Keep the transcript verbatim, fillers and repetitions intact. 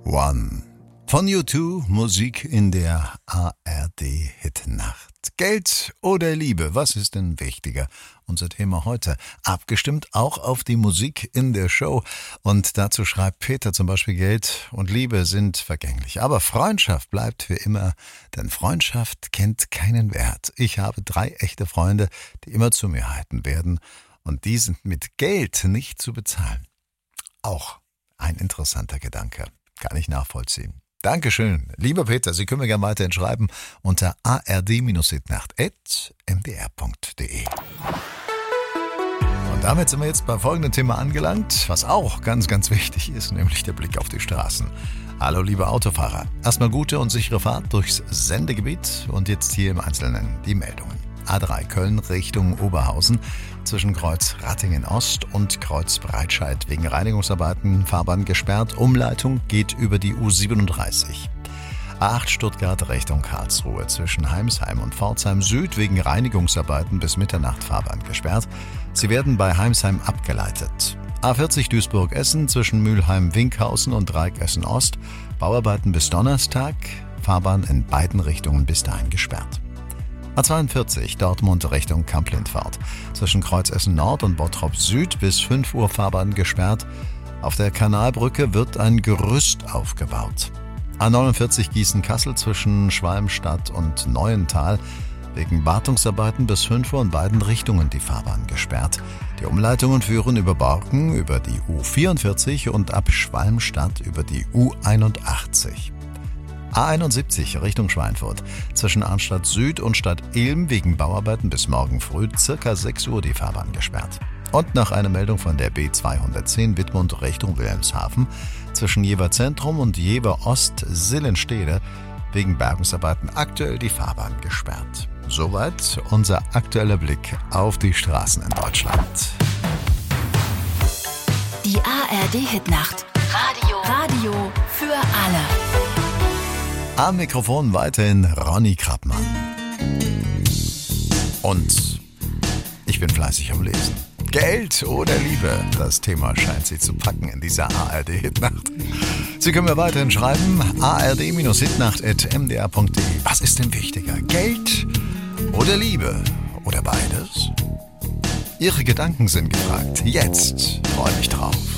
One. Von U zwei, Musik in der A R D-Hitnacht. Geld oder Liebe, was ist denn wichtiger? Unser Thema heute, abgestimmt auch auf die Musik in der Show. Und dazu schreibt Peter zum Beispiel, Geld und Liebe sind vergänglich. Aber Freundschaft bleibt für immer, denn Freundschaft kennt keinen Wert. Ich habe drei echte Freunde, die immer zu mir halten werden. Und die sind mit Geld nicht zu bezahlen. Auch ein interessanter Gedanke. Kann ich nachvollziehen. Dankeschön. Lieber Peter, Sie können mir gerne weiterhin schreiben unter a r d hitnacht at m d r punkt d e. Und damit sind wir jetzt bei folgendem Thema angelangt, was auch ganz, ganz wichtig ist, nämlich der Blick auf die Straßen. Hallo liebe Autofahrer, erstmal gute und sichere Fahrt durchs Sendegebiet und jetzt hier im Einzelnen die Meldungen. A drei Köln Richtung Oberhausen zwischen Kreuz Rattingen Ost und Kreuz Breitscheid wegen Reinigungsarbeiten Fahrbahn gesperrt. Umleitung geht über die U siebenunddreißig. A acht Stuttgart Richtung Karlsruhe zwischen Heimsheim und Pforzheim Süd wegen Reinigungsarbeiten bis Mitternacht Fahrbahn gesperrt. Sie werden bei Heimsheim abgeleitet. A vierzig Duisburg-Essen zwischen Mülheim-Winkhausen und Dreieck Essen Ost. Bauarbeiten bis Donnerstag. Fahrbahn in beiden Richtungen bis dahin gesperrt. A zweiundvierzig Dortmund Richtung Kamp-Lindfort. Zwischen Kreuz Essen Nord und Bottrop Süd bis fünf Uhr Fahrbahn gesperrt. Auf der Kanalbrücke wird ein Gerüst aufgebaut. A neunundvierzig Gießen-Kassel zwischen Schwalmstadt und Neuental. Wegen Wartungsarbeiten bis fünf Uhr in beiden Richtungen die Fahrbahn gesperrt. Die Umleitungen führen über Borken über die U vierundvierzig und ab Schwalmstadt über die U einundachtzig. A einundsiebzig Richtung Schweinfurt. Zwischen Arnstadt Süd und Stadt Ilm wegen Bauarbeiten bis morgen früh circa sechs Uhr die Fahrbahn gesperrt. Und nach einer Meldung von der B zweihundertzehn Wittmund Richtung Wilhelmshaven zwischen Jever Zentrum und Jever Ost Sillenstede wegen Bergungsarbeiten aktuell die Fahrbahn gesperrt. Soweit unser aktueller Blick auf die Straßen in Deutschland. Die A R D-Hitnacht. Radio. Radio für alle. Am Mikrofon weiterhin Ronny Krappmann. Und ich bin fleißig am Lesen. Geld oder Liebe? Das Thema scheint Sie zu packen in dieser A R D-Hitnacht. Sie können mir weiterhin schreiben, a r d hitnacht at m d r punkt d e. Was ist denn wichtiger? Geld oder Liebe? Oder beides? Ihre Gedanken sind gefragt. Jetzt freue mich drauf.